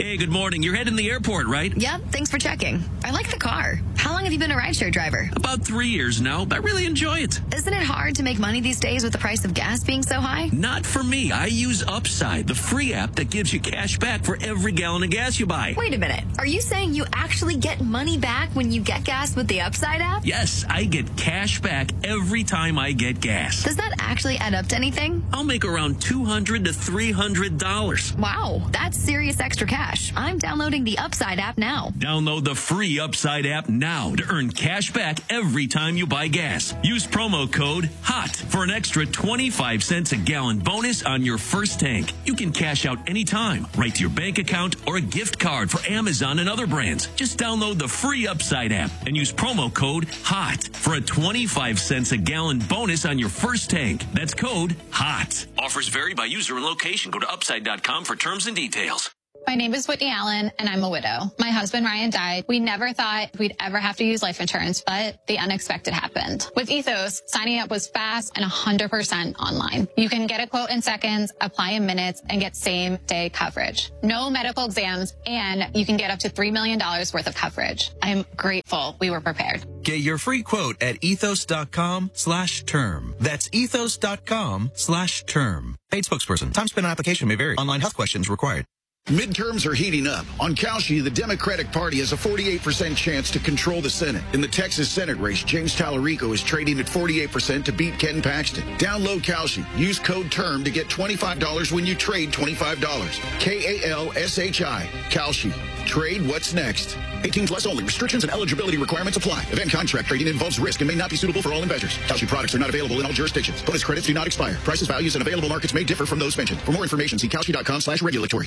Hey, good morning. You're heading to the airport, right? Yep, thanks for checking. I like the car. How long have you been a rideshare driver? About 3 years now. I really enjoy it. Isn't it hard to make money these days with the price of gas being so high? Not for me. I use Upside, the free app that gives you cash back for every gallon of gas you buy. Wait a minute. Are you saying you actually get money back when you get gas with the Upside app? Yes, I get cash back every time I get gas. Does that actually add up to anything? I'll make around $200 to $300. Wow, that's serious extra cash. I'm downloading the Upside app now. Download the free Upside app now to earn cash back every time you buy gas. Use promo code HOT for an extra 25 cents a gallon bonus on your first tank. You can cash out anytime, right to your bank account or a gift card for Amazon and other brands. Just download the free Upside app and use promo code HOT for a 25 cents a gallon bonus on your first tank. That's code HOT. Offers vary by user and location. Go to upside.com for terms and details. My name is Whitney Allen, and I'm a widow. My husband, Ryan, died. We never thought we'd ever have to use life insurance, but the unexpected happened. With Ethos, signing up was fast and 100% online. You can get a quote in seconds, apply in minutes, and get same-day coverage. No medical exams, and you can get up to $3 million worth of coverage. I'm grateful we were prepared. Get your free quote at ethos.com/term. That's ethos.com/term. Paid spokesperson. Time spent on application may vary. Online health questions required. Midterms are heating up. On Kalshi, the Democratic Party has a 48% chance to control the Senate. In the Texas Senate race, James Tallarico is trading at 48% to beat Ken Paxton. Download Kalshi. Use code TERM to get $25 when you trade $25. KALSHI. Kalshi. Trade what's next. 18 plus only. Restrictions and eligibility requirements apply. Event contract trading involves risk and may not be suitable for all investors. Kalshi products are not available in all jurisdictions. Bonus credits do not expire. Prices, values, and available markets may differ from those mentioned. For more information, see kalshi.com/regulatory.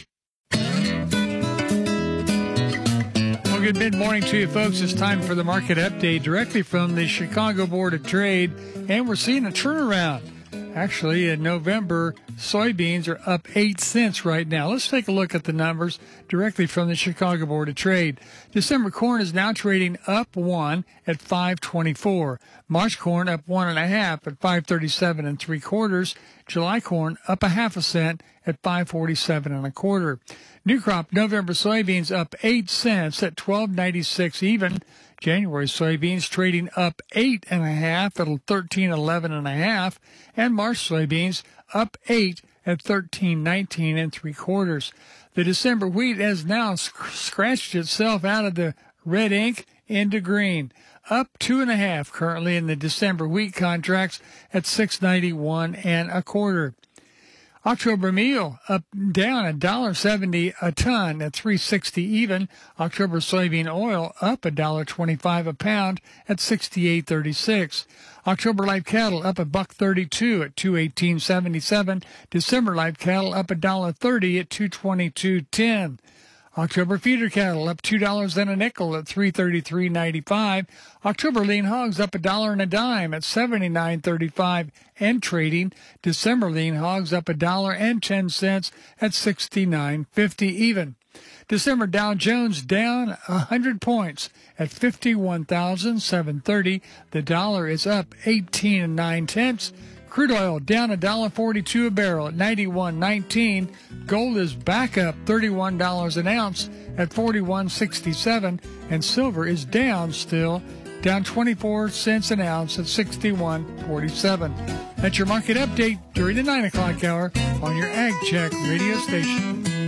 Well, good mid-morning to you, folks. It's time for the market update directly from the Chicago Board of Trade, and we're seeing a turnaround. Actually, in November, soybeans are up 8 cents right now. Let's take a look at the numbers directly from the Chicago Board of Trade. December corn is now trading up 1 at 5.24. March corn up 1.5 at 5.37 3/4. July corn up 0.5 cent at 5.47 1/4. New crop November soybeans up 8 cents at 12.96 even. January soybeans trading up 8.5 at 13.11 1/2, and March soybeans up 8 at 13.19 3/4. The December wheat has now scratched itself out of the red ink into green, up 2.5 currently in the December wheat contracts at 6.91 1/4. October meal down $1.70 a ton at 3.60 even. October soybean oil up $1.25 a pound at 68.36. October live cattle up $1.32 at 218.77. December live cattle up $1.30 at 222.10. October feeder cattle up $2 and a nickel at 333.95. October lean hogs up $1 and a dime at 79.35 and trading. December lean hogs up $1.10 at 69.50 even. December Dow Jones down 100 points at 51,730. The dollar is up 18 9/10. Crude oil down $1.42 a barrel at 91.19. Gold is back up $31 an ounce at 41.67, and silver is down still, down 24 cents an ounce at 61.47. That's your market update during the 9 o'clock hour on your Ag Check radio station.